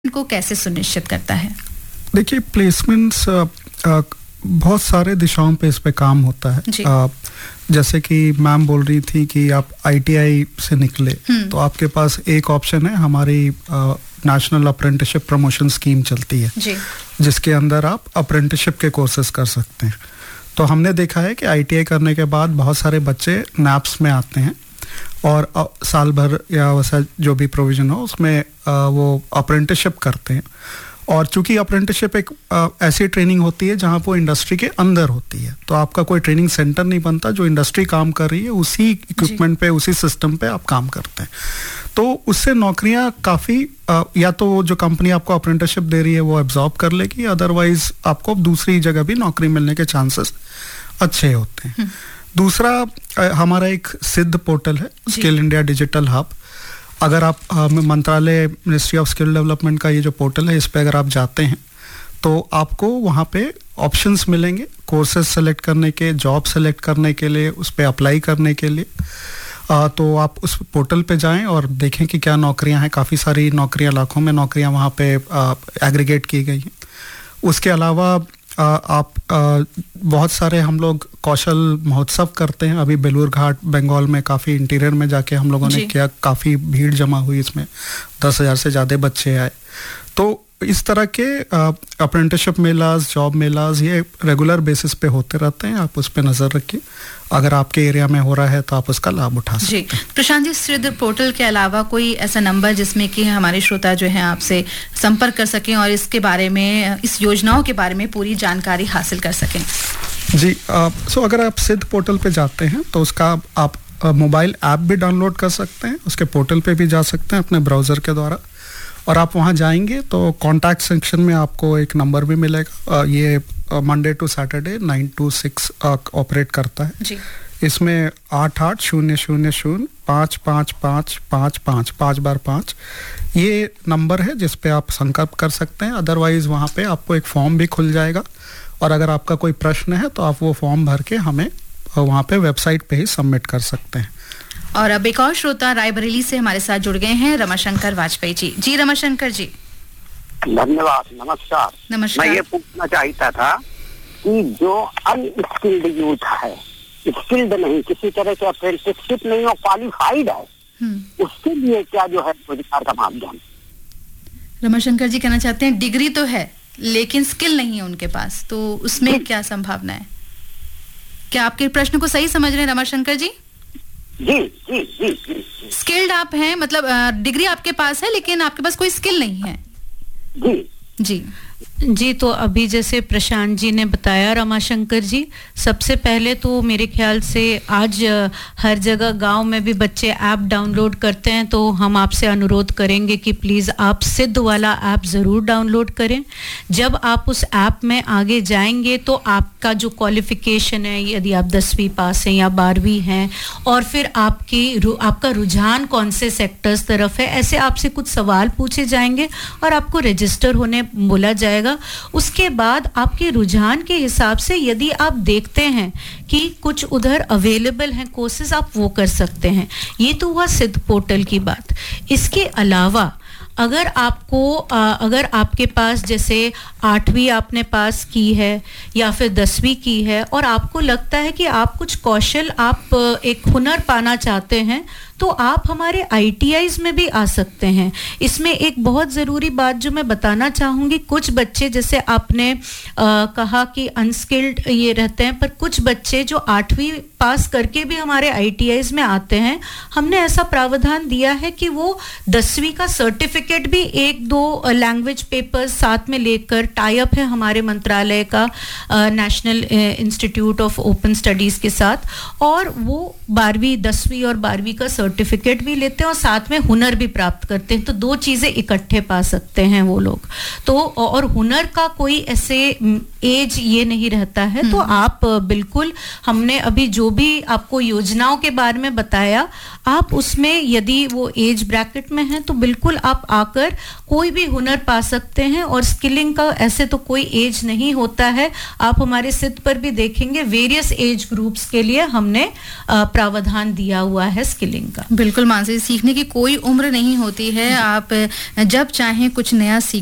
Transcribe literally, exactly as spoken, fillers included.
को कैसे सुनिश्चित करता है? देखिए, प्लेसमेंट्स बहुत सारे दिशाओं पे इस पे काम होता है। आ, जैसे कि मैम बोल रही थी कि आप आईटीआई से निकले तो आपके पास एक ऑप्शन है, हमारी नेशनल अप्रेंटिसशिप प्रमोशन स्कीम चलती है जी। जिसके अंदर आप अप्रेंटिसशिप के कोर्सेज कर सकते हैं। तो हमने देखा है कि आईटीआई करने के बाद बहुत सारे बच्चे नैप्स में आते हैं और साल भर या वैसा जो भी प्रोविजन हो उसमें वो अप्रेंटिसशिप करते हैं। और चूंकि अप्रेंटिसशिप एक आ, ऐसी ट्रेनिंग होती है जहां वो इंडस्ट्री के अंदर होती है, तो आपका कोई ट्रेनिंग सेंटर नहीं बनता, जो इंडस्ट्री काम कर रही है उसी इक्विपमेंट पे, उसी सिस्टम पे आप काम करते हैं। तो उससे नौकरियां काफ़ी या तो जो कंपनी आपको अप्रेंटिसशिप दे रही है वो एब्जॉर्ब कर लेगी, अदरवाइज आपको दूसरी जगह भी नौकरी मिलने के चांसेस अच्छे होते हैं। दूसरा, हमारा एक सिद्ध पोर्टल है, स्किल इंडिया डिजिटल हब। अगर आप मंत्रालय मिनिस्ट्री ऑफ स्किल डेवलपमेंट का ये जो पोर्टल है, इस पे अगर आप जाते हैं तो आपको वहाँ पे ऑप्शंस मिलेंगे कोर्सेज सेलेक्ट करने के, जॉब सेलेक्ट करने के लिए, उस पे अप्लाई करने के लिए। आ, तो आप उस पोर्टल पे जाएं और देखें कि क्या नौकरियां हैं। काफ़ी सारी नौकरियां, लाखों में नौकरियां वहाँ पे एग्रीगेट की गई हैं। उसके अलावा आ, आप आ, बहुत सारे हम लोग कौशल महोत्सव करते हैं। अभी बेलूर घाट बंगाल में काफ़ी इंटीरियर में जाके हम लोगों ने किया, काफ़ी भीड़ जमा हुई, इसमें दस हज़ार से ज़्यादा बच्चे आए। तो इस तरह के अप्रेंटिसशिप मेलास, जॉब मेलास, ये रेगुलर बेसिस पे होते रहते हैं। आप उस पर नज़र रखिए, अगर आपके एरिया में हो रहा है तो आप उसका लाभ उठा सकते हैं। प्रशांत जी, सिद्ध पोर्टल के अलावा कोई ऐसा नंबर जिसमें कि हमारे श्रोता जो हैं आपसे संपर्क कर सकें और इसके बारे में, इस योजनाओं के बारे में पूरी जानकारी हासिल कर सकें? जी, सो अगर आप सिद्ध पोर्टल पे जाते हैं तो उसका आप मोबाइल ऐप भी डाउनलोड कर सकते हैं, उसके पोर्टल पे भी जा सकते हैं अपने ब्राउज़र के द्वारा। और आप वहाँ जाएंगे तो कॉन्टैक्ट सेक्शन में आपको एक नंबर भी मिलेगा। ये Monday to Saturday nine to six operate करता है जी। इसमें आठ आठ शून्य शून्य शून्य पाँच पाँच पाँच पाँच पाँच पाँच बार पाँच ये नंबर है जिस पे आप संपर्क कर सकते हैं। अदरवाइज वहाँ पे आपको एक फॉर्म भी खुल जाएगा और अगर आपका कोई प्रश्न है तो आप वो फॉर्म भर के हमें वहाँ पे वेबसाइट पे ही सबमिट कर सकते हैं। और अब एक और श्रोता रायबरेली से हमारे साथ जुड़ गए हैं, रमाशंकर वाजपेयी जी। जी रमाशंकर जी। धन्यवाद, नमस्कार। नमस्कार। मैं ये पूछना चाहता था कि जो अनस्किल्ड यूथ है, स्किल्ड नहीं, किसी तरह के अप्रेंटिसशिप नहीं और क्वालिफाइड है, उसके लिए क्या जो है रोजगार का माध्यम? रमाशंकर जी कहना चाहते हैं डिग्री तो है लेकिन स्किल नहीं है उनके पास, तो उसमें क्या संभावना है? क्या आपके प्रश्न को सही समझ रहे हैं रमाशंकर जी? जी जी जी जी। स्किल्ड आप हैं, मतलब डिग्री आपके पास है लेकिन आपके पास कोई स्किल नहीं है। जी जी जी तो अभी जैसे प्रशांत जी ने बताया, रमाशंकर जी, सबसे पहले तो मेरे ख्याल से आज हर जगह गांव में भी बच्चे ऐप डाउनलोड करते हैं, तो हम आपसे अनुरोध करेंगे कि प्लीज़ आप सिद्ध वाला ऐप ज़रूर डाउनलोड करें। जब आप उस ऐप में आगे जाएंगे तो आपका जो क्वालिफिकेशन है, यदि आप दसवीं पास हैं या बारहवीं हैं, और फिर आपकी आपका रुझान कौन से सेक्टर्स तरफ है, ऐसे आपसे कुछ सवाल पूछे जाएंगे और आपको रजिस्टर होने बोला जाएगा। उसके बाद आपके रुझान के हिसाब से यदि आप देखते हैं कि कुछ उधर अवेलेबल हैं कोर्सेज, आप वो कर सकते हैं। ये तो हुआ सिद्ध पोर्टल की बात। इसके अलावा अगर आपको आ, अगर आपके पास जैसे आठवीं आपने पास की है या फिर दसवीं की है और आपको लगता है कि आप कुछ कौशल, आप एक हुनर पाना चाहते हैं, तो आप हमारे आईटीआईज में भी आ सकते हैं। इसमें एक बहुत ज़रूरी बात जो मैं बताना चाहूँगी, कुछ बच्चे जैसे आपने आ, कहा कि अनस्किल्ड ये रहते हैं, पर कुछ बच्चे जो आठवीं पास करके भी हमारे आईटीआईज में आते हैं, हमने ऐसा प्रावधान दिया है कि वो दसवीं का सर्टिफिकेट भी एक दो लैंग्वेज पेपर्स साथ में लेकर, टाई अप है हमारे मंत्रालय का national institute of open studies के साथ, और वो बारहवीं दसवीं और बारहवीं का सर्टिफिकेट भी लेते हैं और साथ में हुनर भी प्राप्त करते हैं। तो दो चीजें इकट्ठे पा सकते हैं वो लोग। तो और हुनर का कोई ऐसे एज ये नहीं रहता है। तो आप बिल्कुल, हमने अभी जो भी आपको योजनाओं के बारे में बताया, आप उसमें यदि वो एज ब्रैकेट में है तो बिल्कुल आप आकर कोई भी हुनर पा सकते हैं। और स्किलिंग का ऐसे तो कोई एज नहीं होता है। आप हमारे सिद्ध पर भी देखेंगे वेरियस एज ग्रुप्स के लिए हमने प्रावधान दिया हुआ है स्किलिंग का। बिल्कुल मानसी, सीखने की कोई उम्र नहीं होती है। आप जब चाहें कुछ नया सीख